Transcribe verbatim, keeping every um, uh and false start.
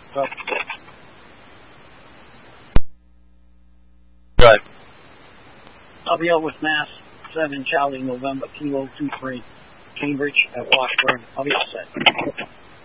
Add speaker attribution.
Speaker 1: Go.
Speaker 2: Good.
Speaker 1: W L with Mass, seven Charlie, November, Kilo two three, Cambridge at Washburn. I'll be all set.